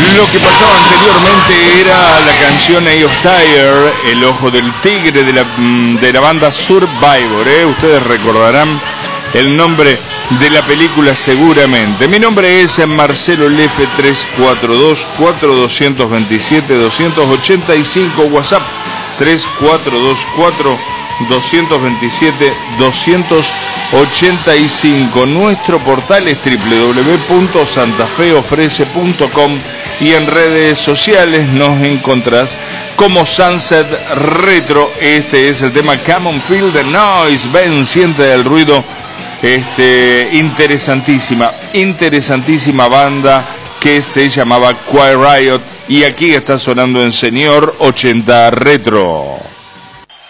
Lo que pasaba anteriormente era la canción Eye of Tiger, El Ojo del Tigre de la banda Survivor, Ustedes recordarán el nombre de la película seguramente. Mi nombre es Marcelo Lefe, 342-4227-285, WhatsApp 3424-227-285. Nuestro portal es www.santafeofrece.com y en redes sociales nos encontrás como Sunset Retro. Este es el tema Come on Feel the Noise. Ven, siente el ruido. Interesantísima banda que se llamaba Quiet Riot, y aquí está sonando en Señor 80 Retro.